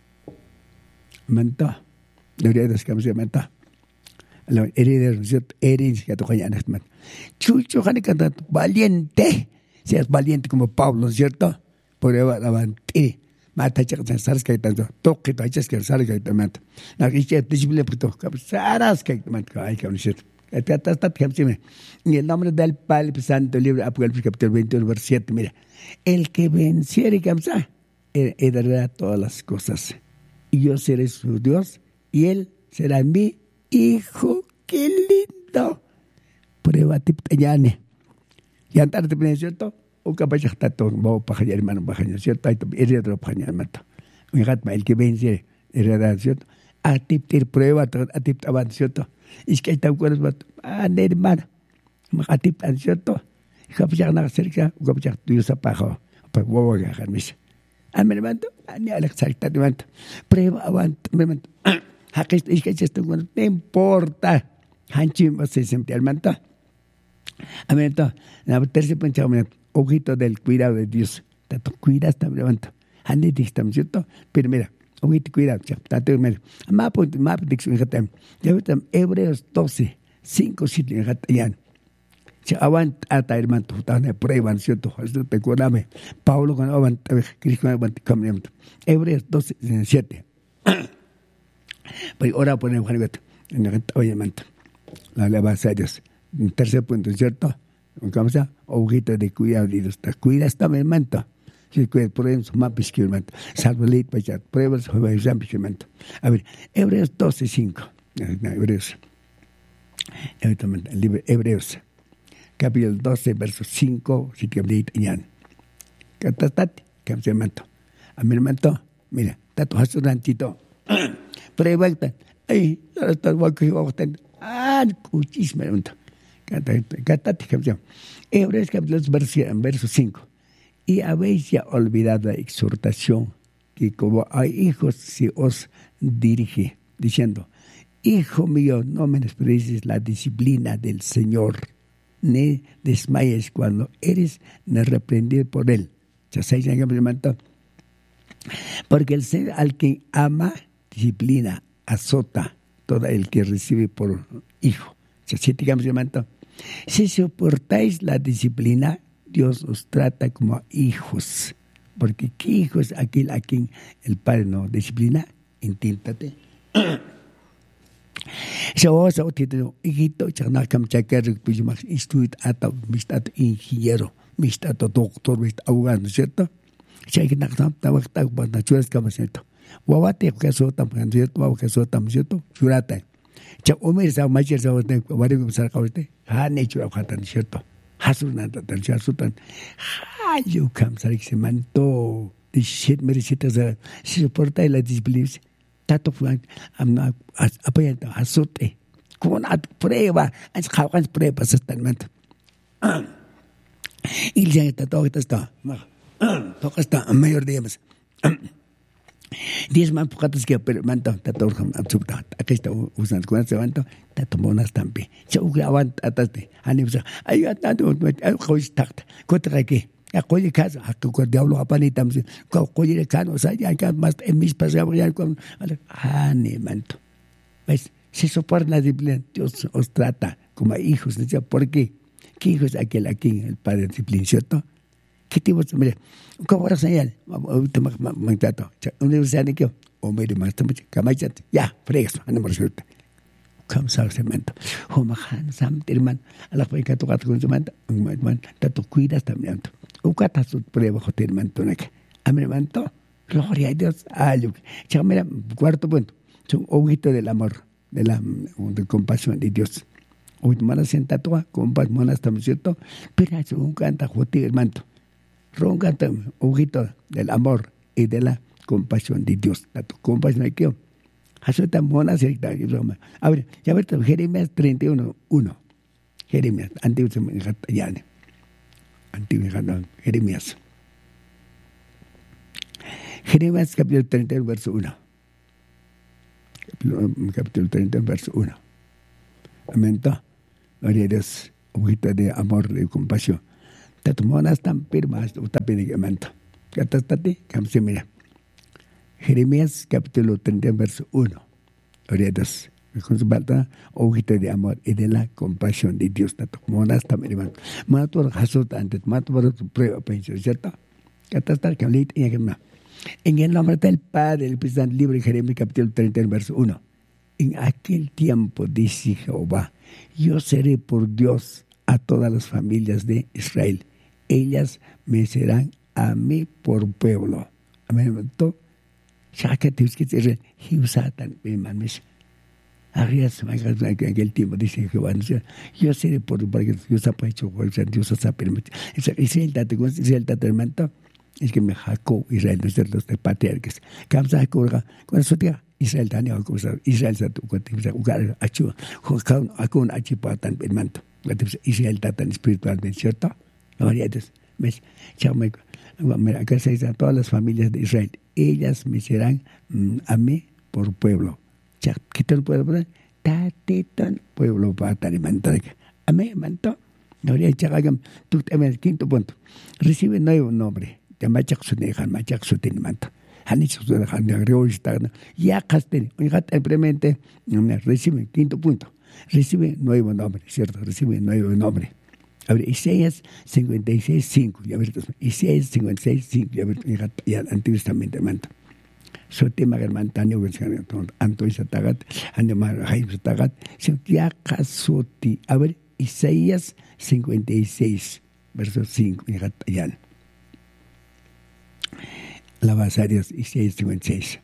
Manta. Debería descansar manta. La heredero, ¿cierto? Herencia tu cañana, man. Chucho, jane canta valiente. Seas valiente como Pablo, ¿cierto? Prueba la vante. Mata chacas saras que tanto. Toque tachas que saras que tanto. La que se disciplina por todo. Saras que tanto. Ay, que no sé. En el nombre del Padre Santo, libro Apocalipsis capítulo veintiuno versículo siete, mira, el que venciere camsa heredará todas las cosas. Y yo seré su Dios y él será mi hijo. ¡Qué lindo! Prueba tip tayane. Y antes de ¿cierto? O capaz de estar todo, vamos a pajar, hermano, pajar, ¿cierto? Hay heredar pajar, mata. El que venciere heredará, ¿cierto? A tip tir prueba, a tip taban, ¿cierto? Es que está con los ah, hermano, me tan cierto. Capaz de hacer que, capaz de tu usa paja, para huevo que hagan misa. A mi hermano, a ni a la exactamente. Prueba, aguanta, mi hermano. Es que esto no importa. Hanchim, se siente al manto. A mi hermano, la tercera punta, ojito del cuidado de Dios. Tanto cuidas, también levanto. Ande, estamos cierto. Pero mira. Oíste, cuidado, tanto medio. Mapa, mapa, dixon, jatam. Ya ves, Hebreos doce, cinco, siete, jatayan. Se aguanta, ata, hermano, tan de prueba, ¿cierto? Esto te acuérdame. Pablo, cuando aguanta, Cristo, cuando aguanta, cambiamos. Hebreos doce, siete. Pero ahora ponemos, en la gente, oye, hermano, la alabanza a Dios. Tercer punto, ¿cierto? ¿Cómo se llama? Ojito de cuidado de Dios. Cuida esta, mi hermano. Si puede poner su mapa escribimiento, salvo ley para echar pruebas, juega examen escribimiento. A ver, Hebreos doce, cinco. Hebreos. El libro Hebreos. Capítulo doce, verso cinco, si te hablé italiano. Catastate, que se manto. A mi hermano, mira, tato hasurantito. Prueba, ay, ahora está el hueco y vamos a tener. Ah, cuchísimo, hermano. Catastate, que se llama. Hebreos, capítulo verso cinco. Y habéis ya olvidado la exhortación que como a hijos se os dirige, diciendo, hijo mío, no menosprecies la disciplina del Señor, ni desmayes cuando eres reprendido por Él. Porque el Señor al que ama, disciplina, azota todo el que recibe por hijo. Si soportáis la disciplina, Dios os trata como hijos, porque ¿qué hijo es aquel a quien el Padre no disciplina? Intíntate. Yo soy un hijito, chana kamchakar, pues más estudié hasta mistat ingeniero, mistat doctor, mistat abogado, ¿cierto? Si hay que nakam, tabak tak pas nachuras como cierto. Wawate que so tam kan cierto, wawa que so tam cierto, surata. Cha omer sa macher sa wote, wari ko sa kawte, ha nature khatan cierto. Hasunanta tan chasutan. Hayo kam sarik se manto. De shit merecita za. Si soporta la disciplina. Tato flan amna apoyando azote. Con at prueba, as khawan prueba sastan manto. Il ya está todo está. Todo está mayor de más. Diez man pujatas que pero manto tato absoluta. Aquí está usando con ese manto. Monas también. Se usaban ataste. Anibsa. Ay, atando, ay, cois takt. Contra que. A coye casa, a tu diablo apanitam. Co coye cano, o sea, ya que más en mis pasados ya con animanto. ¿Ves? Se soporta la disciplina. Dios os trata como hijos. ¿Por qué? ¿Qué hijo es aquel aquí, el padre disciplina, cierto? ¿Qué tipo de mire? ¿Cómo era señal? Ahorita me mandato. Universidad de qué? O me demasta mucho. Camayate. Ya, fregas, no me resulta. Kam sa semento homahan sam tirman ala pa ikato kat kun semento man tato cuidas también o kata su prueba hotirman tonek amermanto gloria a Dios ayo chamera cuarto punto son ojito del amor de la de compasión de Dios hoy mana senta toa compas monas tam cierto pero es un canta hotirman ron canta ojito del amor y de la compasión de Dios. La compasión de Dios. Hasuta mona cerita. A ver, ya ves, Jeremías treinta y uno, uno. Jeremías, antiguo se me ya. Antiguo Jeremías. Jeremías capítulo treinta y uno, verso uno. Capítulo treinta y uno, verso uno. Amén. Gloria a Dios. Objeto de amor, de compasión. Tanto monas tan firmas, usted pide que manta. Catastate, camse mira. Jeremías capítulo treinta y uno, verso uno. Gloria a Dios. Con su falta, objeto de amor y de la compasión de Dios. Tanto monas tan firmas. Monas por Jesús antes, monas por su prueba, ¿cierto? Catastate, que hablé y que más. En el nombre del Padre, el Espíritu libre, Jeremías capítulo treinta y uno, verso uno. En aquel tiempo, dice Jehová, yo seré por Dios a todas las familias de Israel. Ellas me serán a mí por pueblo. Amén. Shaka Tifskit Hiusatan, mi mames. Arias, en aquel tiempo, dice Jehová, yo seré por Dios a Pacho, Dios a permitir. Israel, date con Israel, date el manto. Es que me jacó Israel, no es cierto, los patriarcas. Kamsa Hakurga, con su tía. Israel tani ako sa Israel sa tu ko sa ugar achu ko ako na achi pa tan ben manto Israel tan espiritualmente, ¿cierto? Gloria a Dios. ¿Ves? Chao, me mira, acá se dice a todas las familias de Israel, ellas me serán mm, a mí por pueblo. Chao, ¿qué tal pueblo? Tatitan pueblo para tan manto. A mí manto. Gloria a Dios. Tú también el quinto punto. Recibe nuevo nombre. Yamachak sunejan, machak sutin manto. Ya casten, simplemente recibe, quinto punto, recibe nuevo nombre, ¿cierto? Recibe nuevo nombre. A ver, Isaías cincuenta y seis, cinco, ya ver, Isaías cincuenta y seis, cinco, ya ver, ya Antiguo Testamento, manto. So tema que mantanio, Antoine Satagat, Andemar Jaime Satagat, ya casuti. A ver, Isaías cincuenta y seis, verso cinco, ya. La base de Dios, Isaías cincuenta y seis,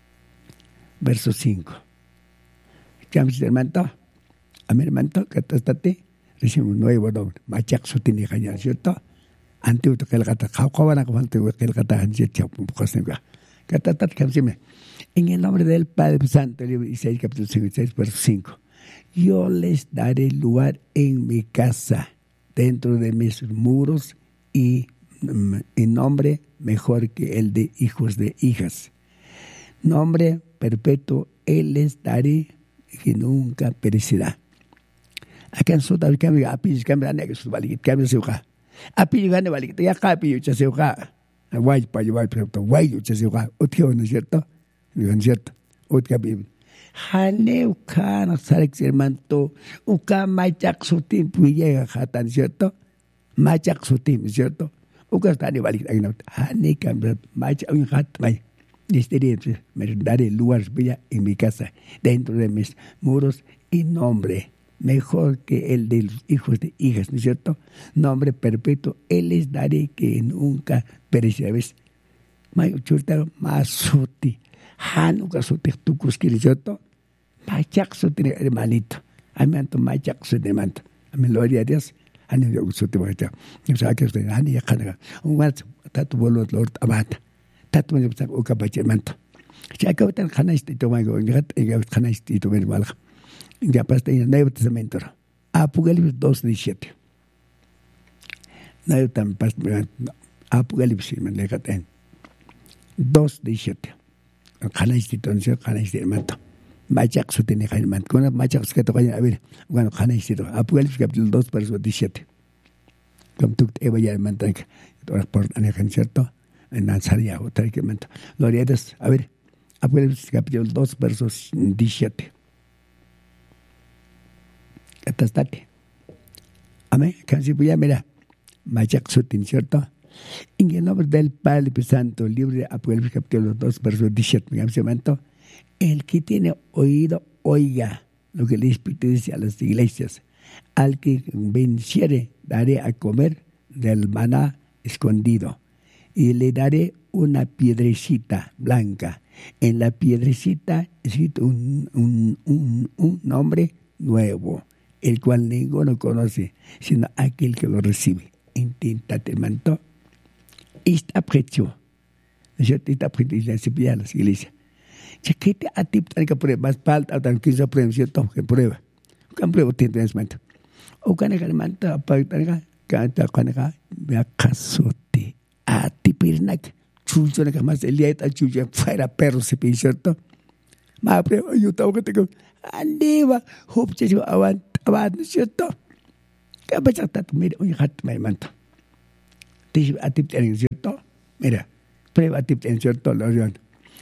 verso cinco. Llamas del manto, a mi manto, catastate, recibe un nuevo nombre, Machak Sotini Hayan, ¿cierto? Antiguo que el gata, Jaucobana, como antiguo que el gata, Hansiachau, un poco así. Catastate, camsime. En el nombre del Padre Santo, Isaías capítulo cincuenta y seis, verso cinco. Yo les daré lugar en mi casa, dentro de mis muros y en nombre mejor que el de hijos de hijas. Nombre perpetuo, él les daré que nunca perecerá. Acá en Sota, el cambio, apillos, cambio, anex, su valigit, cambio, se uja. Apillos, gane, valigit, ya capillo, ya se uja. Guay, pa, guay, pero, guay, ya se uja. Otro, ¿no es cierto? ¿No es cierto? Otro capillo. Hane, uka, no sabe que manto, uka, machak, su tiempo, y llega, jatan, ¿cierto? Machak, su tiempo, ¿cierto? Ukas tani balik agna hani cambia macha un hat mai este me daré lugar en mi casa dentro de mis muros y nombre mejor que el de los hijos de hijas, ¿no es cierto? Nombre perpetuo, él les daré que nunca perecerá. ¿Ves? May churta masuti hanuka suti tukus kiri, ¿cierto? Machak suti hermanito, amianto machak suti hermanito, amen, gloria a Dios. Ani yo suti bacha. O sea que usted ani ya kana. Un más tatu bolo lord abata. Tatu me gusta o capache manto. Ya que tan kana este to mango, ya ya kana este to ver mal. Ya pasta en Nuevo Testamento. Apocalipsis dos diecisiete. Nuevo tan pasta Apocalipsis me le gaten. dos diecisiete. Kana este to kana este manto. Machak su tiene Jaime, con la machak que toca a ver, bueno, Janaisito, Apocalipsis capítulo dos, verso diecisiete. Como tú te vayas a mantener, por Anejan, ¿cierto? En Nazaria, o tal que manta. Gloria a Dios, a ver, Apocalipsis capítulo dos, versos diecisiete. Catastate. Amén, casi voy a mirar, machak su tiene, ¿cierto? En el nombre del Padre Santo, el libro de Apocalipsis capítulo dos, verso diecisiete, me se manto. El que tiene oído, oiga lo que el Espíritu dice a las iglesias. Al que venciere, daré a comer del maná escondido. Y le daré una piedrecita blanca. En la piedrecita escrito un, un, un, un nombre nuevo, el cual ninguno conoce, sino aquel que lo recibe. Inténtate, manto. Esta precio. Yo te está poniendo a cepillar las iglesias. Chaquete a ti, que prueba, más falta, a tal que se prueba, ¿cierto? Que prueba. Que prueba tiene en momento. O que el manta, para que canta con el me acasote. A ti, pirnac, chucho, que más el día está chucho, fuera perro, se pide, ¿cierto? Ma prueba, yo tengo que tengo. Andiva, hopcha, yo aguantaba, ¿no es cierto? ¿Qué pasa? Mira, un hat, me manta. Te a ti, ¿cierto? Mira, prueba a ti, ¿cierto? Lo yo.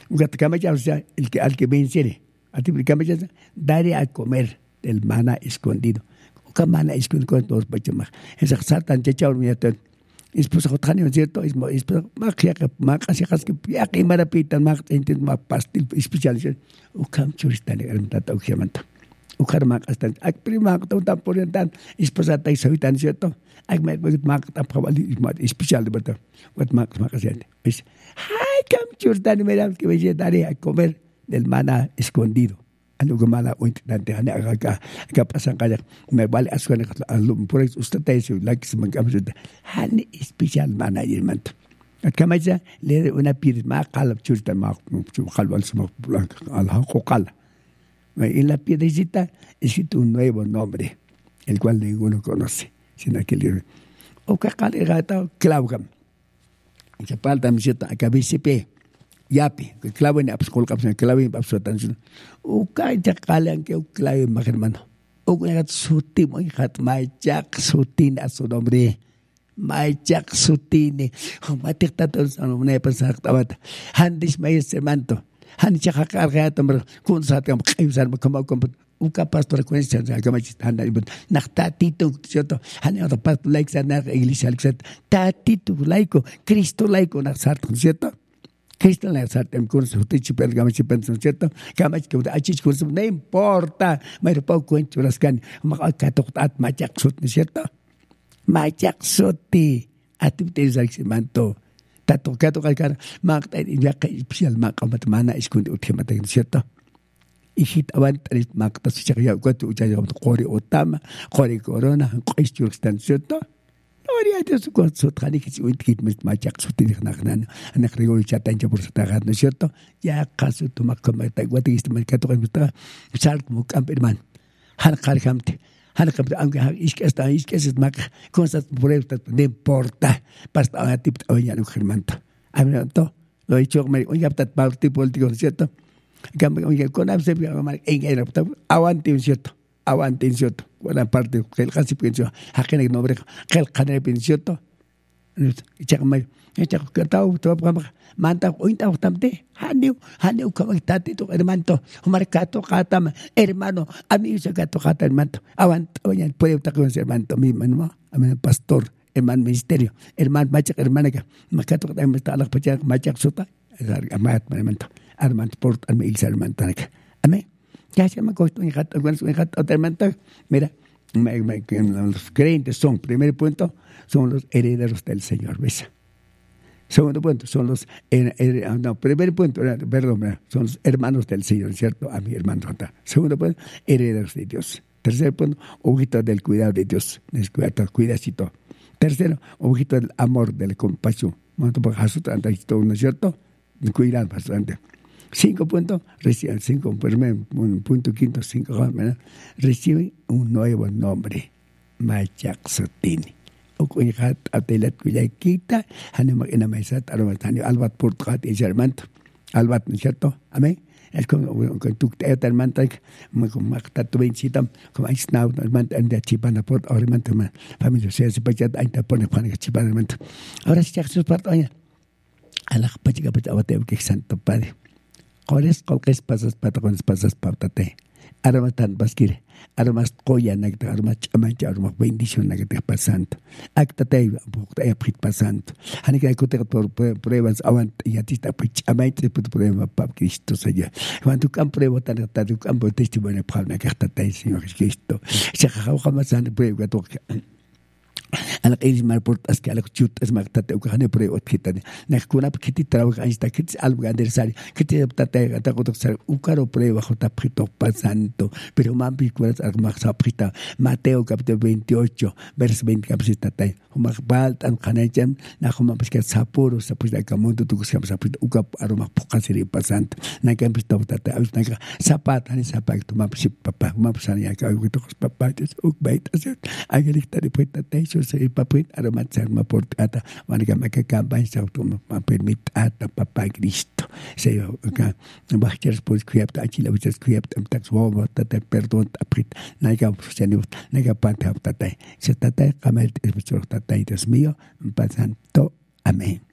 O sea, el que, al que venciere, a ti, daré a comer del maná escondido. O maná escondido con dos pachas. Esa saltan, checha, hormiatón. Es pues otra, ¿no es cierto? Es pues, más que más que más que ya que marapitan, más entiendo más pastil especial. O cam churistán, el tata o giamanta. O carmac hasta, a prima, tan por tan, es pues a taisa y tan cierto. Hay más que más tan probable especial de verdad. What más más que siente. Es, ay, cam churistán, mira, que me daré a comer del maná escondido. Ano gumala o intendante hane aga aga pasan kaya me vale asuan alum por eso usted te dice like se me cambia hane especial mana yelmanto at kamaja le una pir ma qalb churta ma qalb al sma blanca al hanco qala en la piedrecita existe un nuevo nombre el cual ninguno conoce sino que le o ka qala gata clavgam se falta mi cita acá bcp yapi, que clavo en apps, colcap, en clavo en apps, atención. O que ya calan que o clavo en más hermano. O que hat suti, muy hat, my jack sutin a su nombre. My jack sutine. O matik tatos, no me pensar, tabata. Handis me ese manto. Handis ya carga, tomar, con satam, que usar, como, como, un capaz de frecuencia, que me están ahí, nach tatito, ¿cierto? Han otro pasto, like, sanar, iglesia, tatito, laico, Cristo laico, nach sarto, ¿cierto? Cristo la sartem curso te chipel gama chipen cierto gama que achich curso no importa me repo cuento las can ma ka toqtat machak sut cierto machak suti atipte zaximanto tato ka to ka ma ya ka especial ma ka mana esconde utmata cierto ihit avant ma ka sichaya kwatu uchaya qori otama qori corona qishtur stan cierto Ahora ya eso con su traje que hoy kit me machak su tiene na na na creo ya tan ya por su tagar, ¿no es cierto? Ya caso toma como está guate este mercado que está sal como camperman. Han cargamte. Han campe aunque es que está es que es más cosas por esto no importa. Basta a tipo oye no germanta. A mí no lo he dicho me oye está parte político, ¿no es cierto? Cambio oye con abse en el aguante, ¿no es cierto? Aguante, cierto. Buena parte el casi pienso a que no bre que el canal pienso ya me ya que tao to manta ointa tamte haneu haneu como está tu hermano marcato catam hermano amigo se gato cata hermano aguanta oye puede estar con ese hermano mi hermano a pastor hermano ministerio hermano macha hermana que marcato catam está la pacha macha sota amat hermano hermano port al mi hermano amén. Ya se me costó en gato, en gato, mira, me, me, los creyentes son, primer punto, son los herederos del Señor, ¿ves? Segundo punto, son los, her, her, no, primer punto, perdón, son los hermanos del Señor, ¿cierto? A mi hermano. Segundo punto, herederos de Dios. Tercer punto, objeto del cuidado de Dios, descuidado, cuidacito. Tercero, objeto del amor, de la compasión. ¿No es cierto? Cuidado bastante. Cinco puntos, reciben cinco, primer punto, quinto, cinco, reciben un nuevo nombre, Machak Sotini. O con hat atelet cuyaquita, hanema en la mesa, aromatani, albat portrat y germanto, albat, ¿no es cierto? Amén. Es como con tu teatro, hermanta, como macta tu vencitam, como hay snau, hermanta, en la chipana port, ahora hermanta, familia, se hace pachat, ahí te pone pan, chipana, hermanta. Ahora si ya se parto, a la pachica, pachawate, que santo padre. Kores kolkes pasas patakones pasas pautate. Armas tan basquire. Armas koya nagta armas chamancha armas bendición nagta pasando. Acta te bukta e prit pasando. Hani que cote por pruebas avant y atista pich amaite por prueba pap Cristo señor. Cuando campo prueba tan tan campo testimonio para na carta te Señor Cristo. Se jaja jamás an prueba to. anak iris marport as que anak chut as magtate u kahane pre ot kitane na kuna kiti trabaja esta kiti algo andersari kiti tate ata ko sar u caro pre bajo tapito pasando pero mampi kuras al magsa prita Mateo capítulo veintiocho verso veinte capítulo tay humagbalt an kanachem na huma pesca saporo sapos da kamonto tu kusam sapito u kap aroma pokasiri pasant na kampito tate aus na sapat ani sapak tu mampi papa mampi ya ka u to papa u bait aset agelik tadi puita tay se papit aromat ser maport ata wanega makakampay sa autom permit ata papa Cristo se ka bachters pos kwiapt achila bitas kwiapt am tax wo tata perdon aprit naga senut naga pantap tata se tata kamel es bichor tata Dios mío pasanto amén.